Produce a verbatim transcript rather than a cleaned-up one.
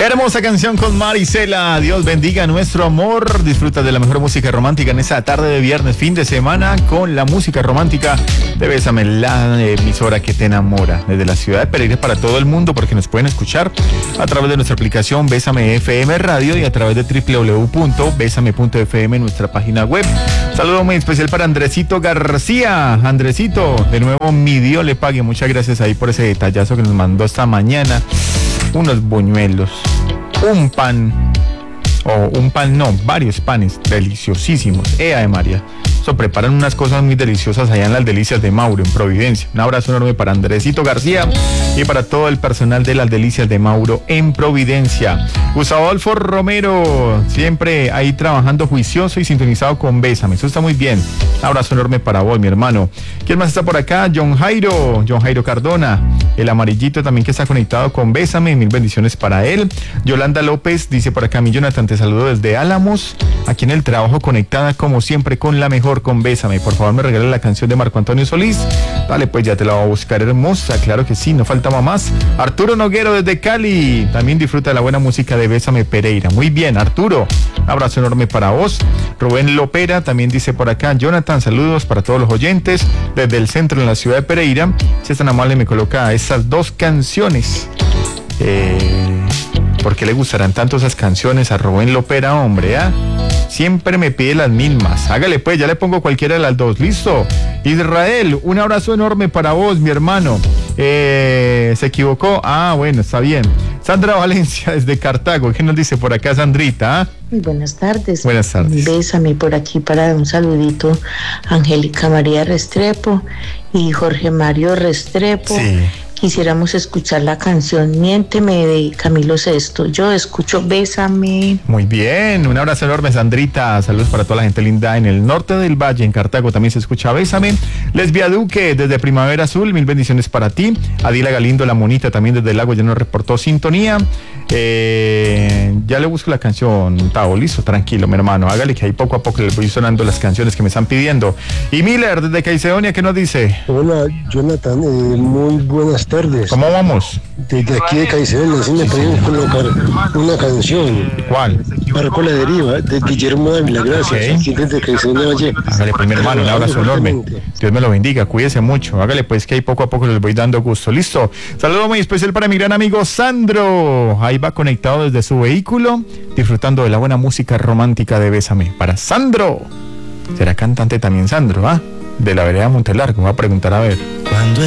Hermosa canción con Marisela. Dios bendiga nuestro amor. Disfruta de la mejor música romántica en esta tarde de viernes, fin de semana, con la música romántica de Bésame, la emisora que te enamora. Desde la ciudad de Pereira para todo el mundo, porque nos pueden escuchar a través de nuestra aplicación Bésame F M Radio y a través de doble u doble u doble u punto bésame punto f m, nuestra página web. Saludo muy especial para Andresito García. Andresito, de nuevo mi Dios le pague. Muchas gracias ahí por ese detallazo que nos mandó esta mañana. Unos buñuelos, un pan, o un pan no, varios panes deliciosísimos. Ea de María. So, preparan unas cosas muy deliciosas allá en las Delicias de Mauro, en Providencia. Un abrazo enorme para Andresito García y para todo el personal de las Delicias de Mauro en Providencia. Gustavo Adolfo Romero, siempre ahí trabajando juicioso y sintonizado con Bésame. Eso está muy bien. Un abrazo enorme para vos, mi hermano. ¿Quién más está por acá? John Jairo, John Jairo Cardona, el amarillito también que está conectado con Bésame. Mil bendiciones para él. Yolanda López dice por acá: mi Jonathan, te saludo desde Álamos, aquí en el trabajo, conectada como siempre con la mejor, con Bésame. Por favor, me regala la canción de Marco Antonio Solís. Dale, pues ya te la voy a buscar, hermosa. Claro que sí, no faltaba más. Arturo Noguero desde Cali, también disfruta de la buena música de Bésame Pereira. Muy bien, Arturo, un abrazo enorme para vos. Rubén Lopera también dice por acá: Jonathan, saludos para todos los oyentes desde el centro en la ciudad de Pereira. Si es tan amable, me coloca esas dos canciones. Eh, ¿Por qué le gustarán tanto esas canciones a Rubén Lopera, hombre? ¿Ah? Siempre me pide las mismas. Hágale pues, ya le pongo cualquiera de las dos. Listo. Israel, un abrazo enorme para vos, mi hermano. Eh, ¿Se equivocó? Ah, bueno, está bien. Sandra Valencia desde Cartago. ¿Qué nos dice por acá, Sandrita? ¿Ah? Muy buenas tardes. Buenas tardes. Bésame por aquí para dar un saludito a Angélica María Restrepo y Jorge Mario Restrepo. Sí. Quisiéramos escuchar la canción Miénteme de Camilo Sesto. Yo escucho Bésame. Muy bien, un abrazo enorme, Sandrita. Saludos para toda la gente linda en el norte del valle, en Cartago también se escucha Bésame. Lesbia Duque desde Primavera Azul, mil bendiciones para ti. Adila Galindo, la monita, también desde el lago, ya nos reportó sintonía. Eh, ya le busco la canción, Tavo, listo, tranquilo, mi hermano. Hágale que ahí poco a poco les voy sonando las canciones que me están pidiendo. Y Miller desde Caicedonia, ¿qué nos dice? Hola, Jonathan, eh, muy buenas tardes. ¿Cómo vamos? Desde aquí de Caicedonia, si me podemos colocar una canción. ¿Cuál? Barco La Deriva, de Guillermo Dávila, gracias. Okay. Aquí desde Caicedonia, Valle. Hágale pues, mi hermano, un abrazo enorme. Dios me lo bendiga, cuídese mucho. Hágale pues que ahí poco a poco les voy dando gusto. Listo. Saludo muy especial para mi gran amigo Sandro. Ahí va conectado desde su vehículo, disfrutando de la buena música romántica de Bésame. Para Sandro. ¿Será cantante también Sandro, ah? De la vereda Montelargo. Voy a preguntar a ver. ¿Cuándo